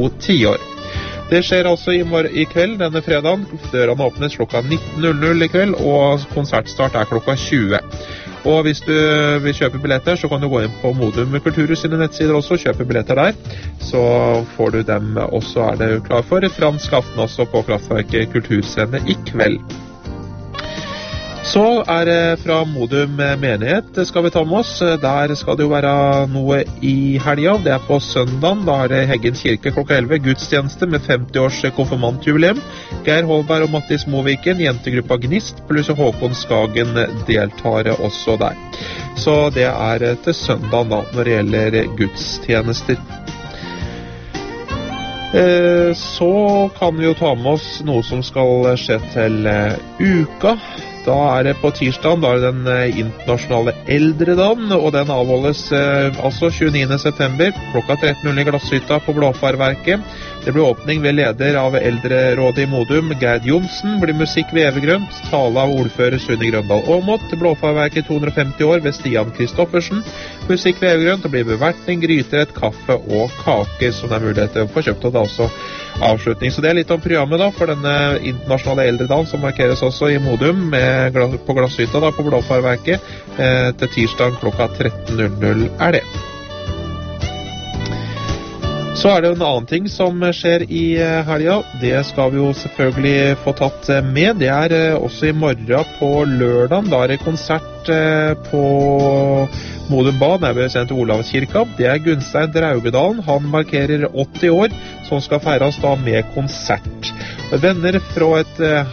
2 tiår. Det skjer altså i kveld, denne fredagen. Dørene åpnes klokka 19.00 i kveld, og konsertstart klokka 20. Og hvis du vil kjøpe billetter, så kan du gå inn på Modum Kulturhus sine nettsider også, kjøpe billetter der. Så får du dem, og så det klar for fransk aften også på Kraftverket Kulturscene i kveld. Så det fra Modum menighet, skal vi ta med oss. Der skal det jo være noe i helga. Det på søndagen, da det Heggen kirke klokka 11, gudstjeneste med 50 års konfirmantjubileum. Geir Holberg og Mattis Moviken, jentegruppa Gnist, pluss Håkon Skagen deltar også der. Så det til søndagen da, når det gjelder gudstjenester. Så kan vi jo ta med oss noe som skal skje til uka. Da det på tirsdagen, da det den internasjonale eldredagen, og den avholdes altså 29. september, klokka 13.00 i Glasshytta på Blåfarverket. Det blir åpning ved leder av Eldrerådet i Modum, Gerd Jonsen, blir musikk ved Evergrønt, tale av ordfører Sunni Grøndal Åmot, Blåfarverket 250 år ved Stian Kristoffersen, musikk ved Evergrønt, og blir bevertning, gryterett, kaffe og kaker, som mulighet til å få kjøpt, og det også avslutning. Så det litt om programmet da, for denne internasjonale eldredagen som markeres også i Modum på Glasshytta da, på Blåfarverket til tirsdag klokka 13.00 det. Så det jo en annen ting som skjer i helga. Det skal vi jo selvfølgelig få tatt med. Det også i morgen på lørdagen. Da det konsert på Modum Bad, nærmere sendt til Olavskirka. Det Gunstein Draugedalen. Han markerer 80 år, som skal feires da med konsert. Venner fra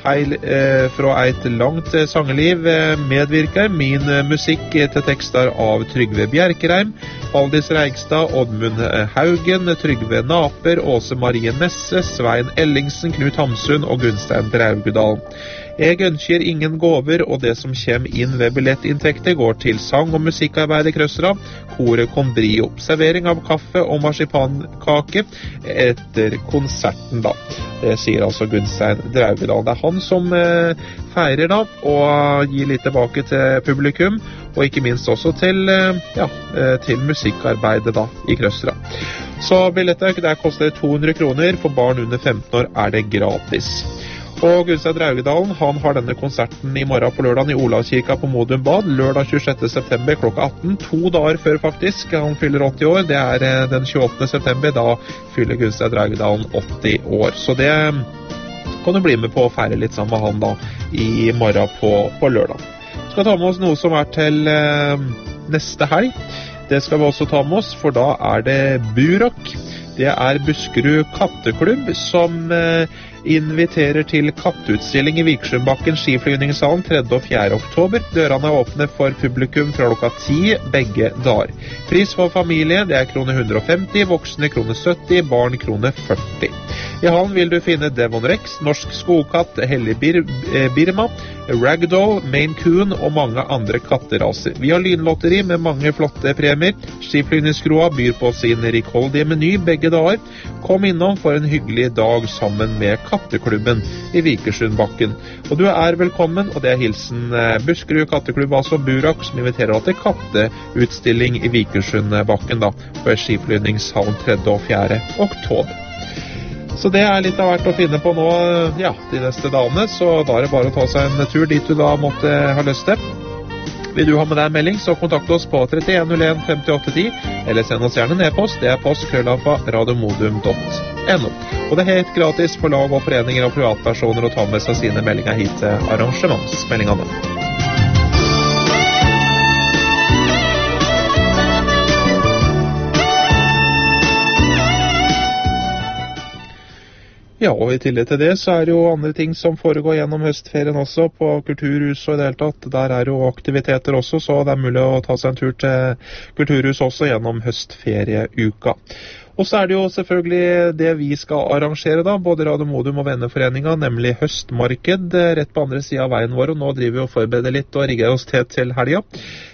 et langt sangeliv medvirker. Min musikk til tekster av Trygve Bjerkereim, Valdis Reigstad, Oddmund Haugen, Trygve Naper, Åse Marie Nesse, Svein Ellingsen, Knut Hamsun og Gunstein Draugedal. Jeg ønsker ingen gåver, og det som kommer inn ved billettinntekter går til sang- og musikkarbeid i Krøsra, koret Combrio. Servering av kaffe og marsipankake etter konserten da. Det sier altså Gunstein Draugedal. Det han som feirer da, og gir litt tilbake til publikum, og ikke minst også til musikkarbeidet da, i Krøsra. Så billetter, der koster 200 kroner, for barn under 15 år det gratis. Og Gunstein Draugedalen, han har denne konserten i morgen på lørdagen i Olavskirka på Modum Bad, lørdag 26. september klokka 18, 2 dager før faktisk. Han fyller 80 år, det den 28. september, da fyller Gunstein Draugedalen 80 år. Så det kan du bli med på å feire litt sammen med han da, i morgen på lørdag. Vi skal ta med oss noe som til neste helg. Det skal vi også ta med oss, for da det Burok. Det Buskerud Katteklubb som inviterer til katteutstilling i Vikersundbakken skiflygningshallen 3. og 4. oktober. Dørene åpne for publikum fra klokka 10 begge dager. Pris for familie det kroner 150, voksne kroner 70, barn kroner 40. I hallen vil du finne Devon Rex, Norsk Skogkatt, Hellig Birma, Ragdoll, Maine Coon og mange andre katteraser. Vi har lynlotteri med mange flotte premier. Skiflygningskroa byr på sin rikholdige meny begge dager. Kom innom for en hyggelig dag sammen med Katteklubben i Vikersundbakken. Og du velkommen, og det hilsen Buskerud Katteklubb, altså Burak, som inviterer til katteutstilling i Vikersundbakken da, på skiflygningshallen 3. og 4. oktober. Så det litt av hvert å finne på nå, ja, de neste dagene, så da det bare å ta seg en tur dit du da måtte ha lyst til. Vil du ha med deg en melding, så kontakt oss på 3101 5810, eller send oss gjerne en e-post, det post@radiomodum.no. Og det helt gratis for lag og foreninger og privatpersoner å ta med seg sine meldinger hit til arrangementsmeldingene. Ja, og i tillegg til det så det jo andre ting som foregår gjennom høstferien også, på Kulturhuset og i det hele tatt. Der jo aktiviteter også, så det mulig å ta seg en tur til Kulturhuset også gjennom høstferieuka. Og så det jo selvfølgelig det vi skal arrangere da, både Radio Modum og Venneforeningen, nemlig høstmarked rett på andre siden av veien vår, og nå driver vi og forbereder litt og rigger oss til helga.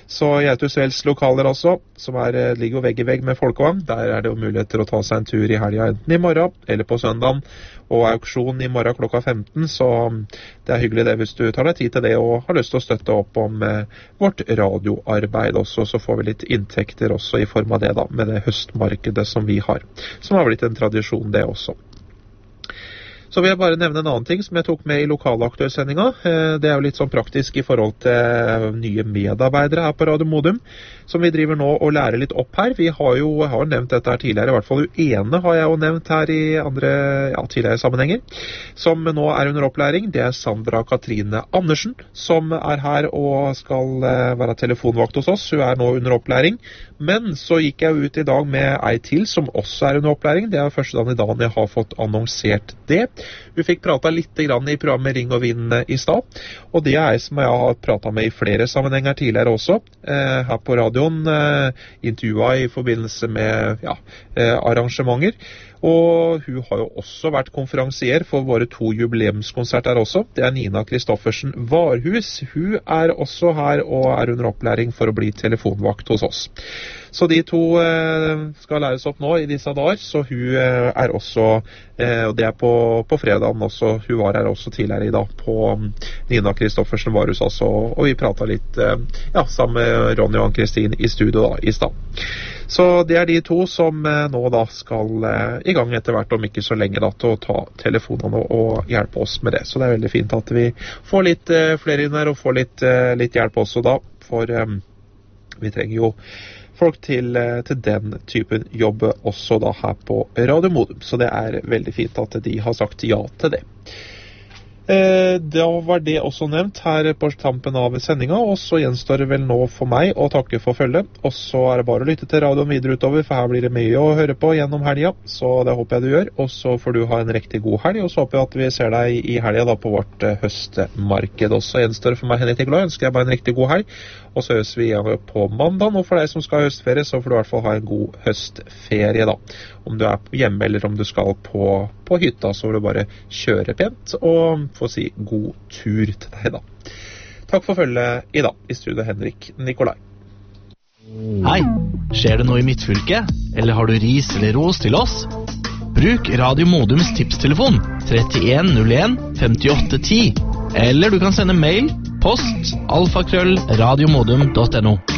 Så Geitusvelds lokaler også, som ligger jo vegg i vegg med Folkevogn, der det jo muligheter å ta seg en tur i helga, enten i morgen eller på søndagen, og auksjon i morgen klokka 15, så det hyggelig det hvis du tar deg tid til det og har lyst til å støtte opp om vårt radioarbeid også, så får vi litt inntekter også i form av det da, med det høstmarkedet som vi har, som har blitt en tradisjon det også. Så vil jeg bare nevne en annen ting som jeg tok med i lokalaktuellsendinga. Det jo litt sånn praktisk i forhold til nye medarbeidere her på Radio Modum, som vi driver nå og lærer litt opp her. Vi har jo nevnt dette her tidligere, i hvert fall ene har jeg jo nevnt her i andre tidligere sammenhenger, som nå under opplæring. Det Sandra Katrine Andersen, som her og skal være telefonvakt hos oss. Hun nå under opplæring. Men så gikk jeg ut i dag med ei til som også under opplæring. Det første dagen i dag jeg har fått annonsert det. Vi fikk pratet litt grann i programmet Ring og Vinn i stad, og det ei som jeg har pratet med i flere sammenhenger tidligere også, her på radioen, intervjuet i forbindelse med arrangementer. Og hun har jo også vært konferansier for våre 2 jubileumskonserter også. Det Nina Kristoffersen Varhus. Hun også her og under opplæring for å bli telefonvakt hos oss. Så de 2 skal læres opp nå i disse dager, så hun også, og det på fredagen også, hun var her også tidligere i dag på Nina Kristoffersen Varhus også, og vi pratet litt sammen med Ronny og Ann-Kristin i studio da, i stad. Så det de 2 som nå da skal i gang etter hvert, om ikke så lenge da, til å ta telefonene og hjelpe oss med det. Så det veldig fint at vi får litt flere inn her og får litt hjelp også da, for vi trenger jo folk til den typen jobb også da her på Radio Modum. Så det veldig fint at de har sagt ja til det. Da var det også nevnt her på tampen av sendinga, og så gjenstår det vel nå for meg å takke for følget, og så det bare å lytte til radioen videre utover, for her blir det mye å høre på gjennom helga, så det håper jeg du gjør, og så får du ha en riktig god helg, og så håper jeg at vi ser deg i helga da på vårt høstmarked. Og så gjenstår det for meg, Henrik Glad, ønsker jeg bare en riktig god helg, og så høres vi igjen på mandag, og for deg som skal ha høstferie, så får du i hvert fall ha en god høstferie da. Om du hjemme eller om du skal på hytta, så vil du bare kjøre pent og få si god tur til deg da. Takk for følget i dag. I studio Henrik Nikolai. Hei, skjer det noe i mitt fylke? Eller har du ris eller ros til oss? Bruk Radio Modums tipstelefon 3101 5810. Eller du kan sende mail post @radiomodum.no.